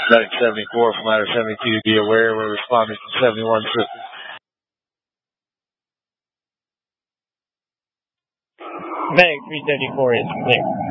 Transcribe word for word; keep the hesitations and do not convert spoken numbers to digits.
Medic seventy-four from ladder seventy-two, be aware we're responding from seventy-one system. Medic three seventy-four is clear.